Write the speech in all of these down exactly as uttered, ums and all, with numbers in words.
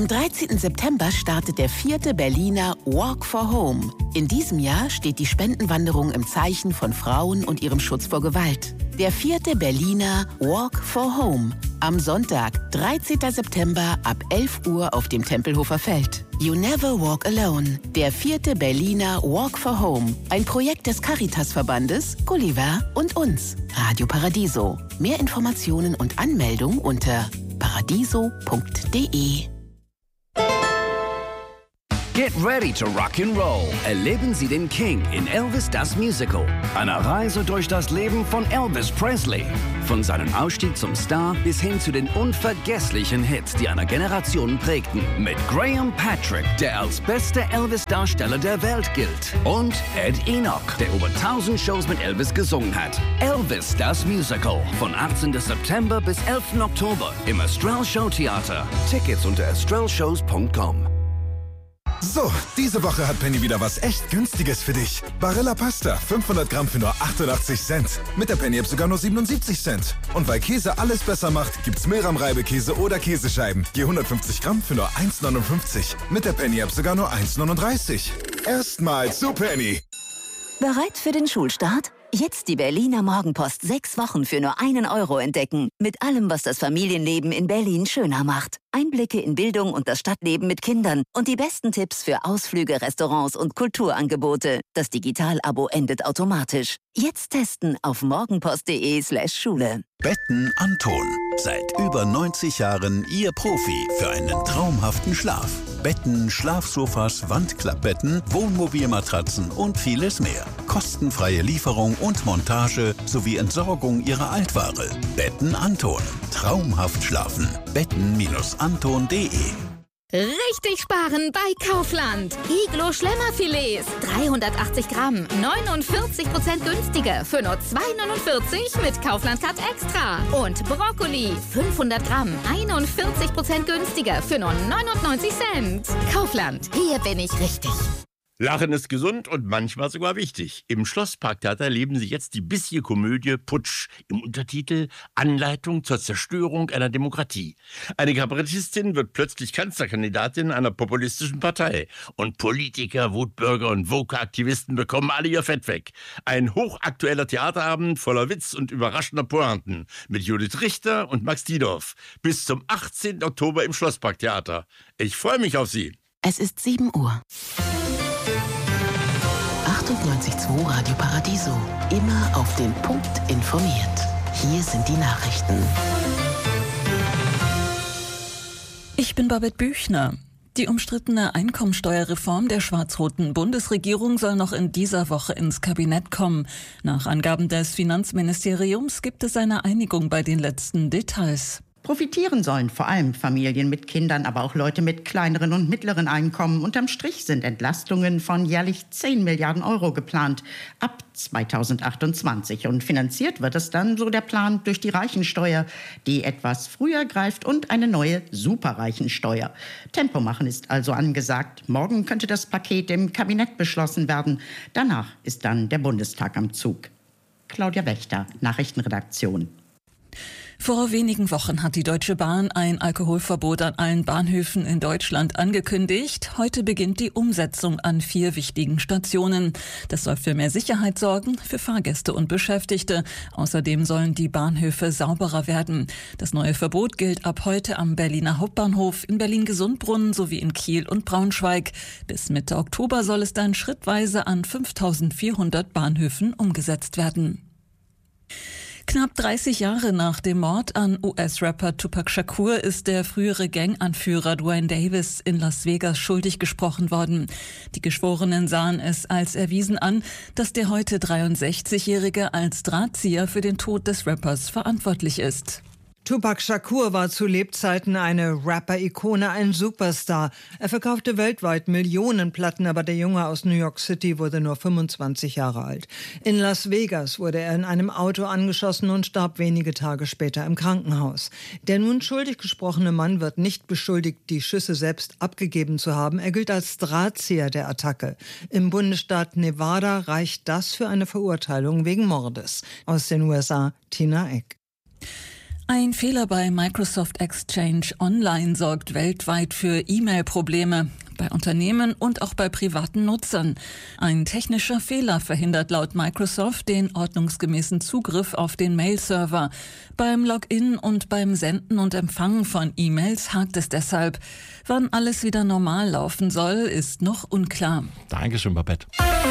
Am dreizehnten September startet der vierte Berliner Walk for Home. In diesem Jahr steht die Spendenwanderung im Zeichen von Frauen und ihrem Schutz vor Gewalt. Der vierte Berliner Walk for Home. Am Sonntag, dreizehnten September ab elf Uhr auf dem Tempelhofer Feld. You Never Walk Alone. Der vierte Berliner Walk for Home. Ein Projekt des Caritas-Verbandes, Gulliver und uns. Radio Paradiso. Mehr Informationen und Anmeldung unter paradiso punkt de. Get ready to rock and roll. Erleben Sie den King in Elvis das Musical. Eine Reise durch das Leben von Elvis Presley. Von seinem Aufstieg zum Star bis hin zu den unvergesslichen Hits, die eine Generation prägten. Mit Graham Patrick, der als bester Elvis-Darsteller der Welt gilt. Und Ed Enoch, der über tausend Shows mit Elvis gesungen hat. Elvis das Musical. Von achtzehnten September bis elften Oktober im Astral Show Theater. Tickets unter astral shows punkt com. So, diese Woche hat Penny wieder was echt Günstiges für dich. Barilla Pasta, fünfhundert Gramm für nur achtundachtzig Cent. Mit der Penny-App sogar nur siebenundsiebzig Cent. Und weil Käse alles besser macht, gibt's Milram-Reibekäse oder Käsescheiben. Je hundertfünfzig Gramm für nur eins neunundfünfzig. Mit der Penny-App sogar nur eins neununddreißig. Erstmal zu Penny. Bereit für den Schulstart? Jetzt die Berliner Morgenpost sechs Wochen für nur einen Euro entdecken. Mit allem, was das Familienleben in Berlin schöner macht. Einblicke in Bildung und das Stadtleben mit Kindern und die besten Tipps für Ausflüge, Restaurants und Kulturangebote. Das Digital-Abo endet automatisch. Jetzt testen auf morgenpost.de slash Schule. Betten Anton. Seit über neunzig Jahren Ihr Profi für einen traumhaften Schlaf. Betten, Schlafsofas, Wandklappbetten, Wohnmobilmatratzen und vieles mehr. Kostenfreie Lieferung und Montage sowie Entsorgung Ihrer Altware. Betten Anton. Traumhaft schlafen. Betten Anton punkt de. Richtig sparen bei Kaufland. Iglo Schlemmerfilets. dreihundertachtzig Gramm. neunundvierzig Prozent günstiger. Für nur zwei neunundvierzig mit Kaufland Cut Extra. Und Brokkoli. fünfhundert Gramm. einundvierzig Prozent günstiger. Für nur neunundneunzig Cent. Kaufland. Hier bin ich richtig. Lachen ist gesund und manchmal sogar wichtig. Im Schlossparktheater erleben Sie jetzt die bissige Komödie Putsch im Untertitel Anleitung zur Zerstörung einer Demokratie. Eine Kabarettistin wird plötzlich Kanzlerkandidatin einer populistischen Partei. Und Politiker, Wutbürger und Woke-Aktivisten bekommen alle ihr Fett weg. Ein hochaktueller Theaterabend voller Witz und überraschender Pointen mit Judith Richter und Max Diedorf. Bis zum achtzehnten Oktober im Schlossparktheater. Ich freue mich auf Sie. Es ist sieben Uhr. achtundneunzig Komma zwei Radio Paradiso. Immer auf den Punkt informiert. Hier sind die Nachrichten. Ich bin Babette Büchner. Die umstrittene Einkommensteuerreform der schwarz-roten Bundesregierung soll noch in dieser Woche ins Kabinett kommen. Nach Angaben des Finanzministeriums gibt es eine Einigung bei den letzten Details. Profitieren sollen vor allem Familien mit Kindern, aber auch Leute mit kleineren und mittleren Einkommen. Unterm Strich sind Entlastungen von jährlich zehn Milliarden Euro geplant ab zweitausendachtundzwanzig. Und finanziert wird es dann, so der Plan, durch die Reichensteuer, die etwas früher greift, und eine neue Superreichensteuer. Tempo machen ist also angesagt. Morgen könnte das Paket im Kabinett beschlossen werden. Danach ist dann der Bundestag am Zug. Claudia Wächter, Nachrichtenredaktion. Vor wenigen Wochen hat die Deutsche Bahn ein Alkoholverbot an allen Bahnhöfen in Deutschland angekündigt. Heute beginnt die Umsetzung an vier wichtigen Stationen. Das soll für mehr Sicherheit sorgen, für Fahrgäste und Beschäftigte. Außerdem sollen die Bahnhöfe sauberer werden. Das neue Verbot gilt ab heute am Berliner Hauptbahnhof, in Berlin-Gesundbrunnen sowie in Kiel und Braunschweig. Bis Mitte Oktober soll es dann schrittweise an fünftausendvierhundert Bahnhöfen umgesetzt werden. Knapp dreißig Jahre nach dem Mord an U S-Rapper Tupac Shakur ist der frühere Ganganführer Duane Davis in Las Vegas schuldig gesprochen worden. Die Geschworenen sahen es als erwiesen an, dass der heute dreiundsechzigjährige als Drahtzieher für den Tod des Rappers verantwortlich ist. Tupac Shakur war zu Lebzeiten eine Rapper-Ikone, ein Superstar. Er verkaufte weltweit Millionen Platten, aber der Junge aus New York City wurde nur fünfundzwanzig Jahre alt. In Las Vegas wurde er in einem Auto angeschossen und starb wenige Tage später im Krankenhaus. Der nun schuldig gesprochene Mann wird nicht beschuldigt, die Schüsse selbst abgegeben zu haben. Er gilt als Drahtzieher der Attacke. Im Bundesstaat Nevada reicht das für eine Verurteilung wegen Mordes. Aus den U S A, Tina Eck. Ein Fehler bei Microsoft Exchange Online sorgt weltweit für E-Mail-Probleme. Bei Unternehmen und auch bei privaten Nutzern. Ein technischer Fehler verhindert laut Microsoft den ordnungsgemäßen Zugriff auf den Mail-Server. Beim Login und beim Senden und Empfangen von E-Mails hakt es deshalb. Wann alles wieder normal laufen soll, ist noch unklar. Dankeschön, Babette.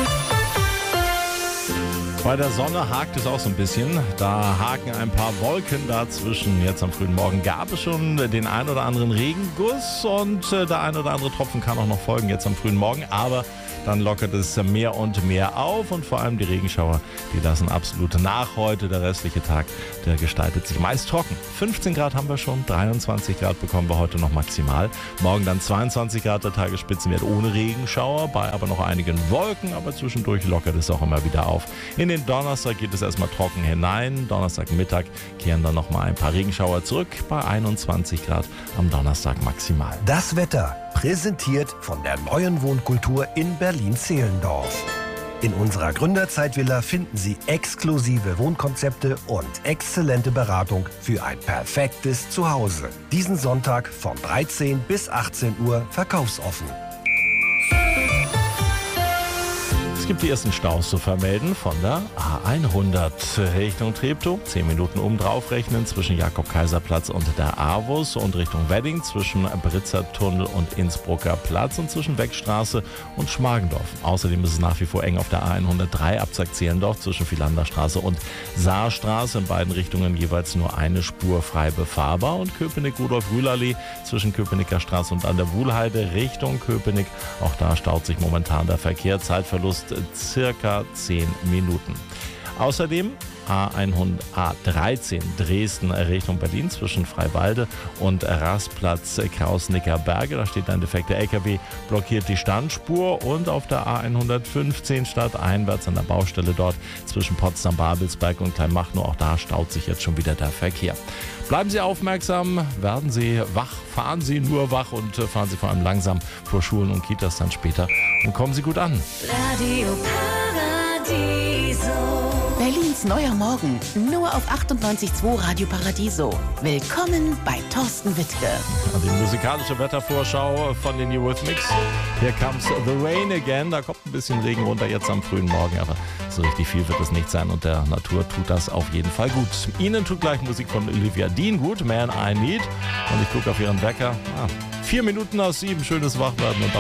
Bei der Sonne hakt es auch so ein bisschen. Da haken ein paar Wolken dazwischen. Jetzt am frühen Morgen gab es schon den ein oder anderen Regenguss und der ein oder andere Tropfen kann auch noch folgen jetzt am frühen Morgen. Aber dann lockert es mehr und mehr auf und vor allem die Regenschauer, die lassen absolut nach heute. Der restliche Tag, der gestaltet sich meist trocken. fünfzehn Grad haben wir schon, dreiundzwanzig Grad bekommen wir heute noch maximal. Morgen dann zweiundzwanzig Grad, der Tagesspitzenwert ohne Regenschauer, bei aber noch einigen Wolken, aber zwischendurch lockert es auch immer wieder auf. In den Donnerstag geht es erstmal trocken hinein. Donnerstagmittag kehren dann nochmal ein paar Regenschauer zurück, bei einundzwanzig Grad am Donnerstag maximal. Das Wetter präsentiert von der neuen Wohnkultur in Berlin-Zehlendorf. In unserer Gründerzeitvilla finden Sie exklusive Wohnkonzepte und exzellente Beratung für ein perfektes Zuhause. Diesen Sonntag von dreizehn bis achtzehn Uhr verkaufsoffen. Es gibt die ersten Staus zu vermelden von der A hundert Richtung Treptow. Zehn Minuten oben drauf rechnen zwischen Jakob-Kaiser-Platz und der AWUS und Richtung Wedding zwischen Britzer-Tunnel und Innsbrucker Platz und zwischen Weckstraße und Schmargendorf. Außerdem ist es nach wie vor eng auf der A hundertdrei Abzweig Zehlendorf zwischen Philanderstraße und Saarstraße. In beiden Richtungen jeweils nur eine Spur frei befahrbar und Köpenick-Rudolf-Rühl-Allee zwischen Köpenicker Straße und an der Wuhlheide Richtung Köpenick. Auch da staut sich momentan der Verkehr. Zeitverlust circa zehn Minuten. Außerdem A dreizehn Dresden Richtung Berlin zwischen Freiwalde und Rastplatz Krausnicker Berge. Da steht ein defekter L K W, blockiert die Standspur und auf der A hundertfünfzehn stadteinwärts an der Baustelle dort zwischen Potsdam-Babelsberg und Kleinmachnow. Auch da staut sich jetzt schon wieder der Verkehr. Bleiben Sie aufmerksam, werden Sie wach, fahren Sie nur wach und fahren Sie vor allem langsam vor Schulen und Kitas dann später und kommen Sie gut an. Radio Paradiso. Berlins neuer Morgen, nur auf achtundneunzig Komma zwei Radio Paradiso. Willkommen bei Thorsten Wittke. Die musikalische Wettervorschau von den Eurythmics. Here comes the rain again. Da kommt ein bisschen Regen runter jetzt am frühen Morgen, aber so richtig viel wird es nicht sein und der Natur tut das auf jeden Fall gut. Ihnen tut gleich Musik von Olivia Dean gut, Man I Need. Und ich gucke auf Ihren Wecker. Ah, vier Minuten aus sieben, schönes Wachwerden und